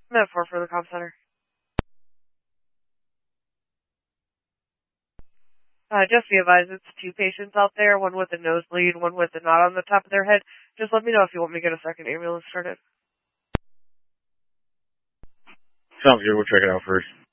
I'm at 4 for the comm center. Just be advised, it's 2 patients out there, one with a nosebleed, one with a knot on the top of their head. Just let me know if you want me to get a second ambulance started. Sounds good. We'll check it out first.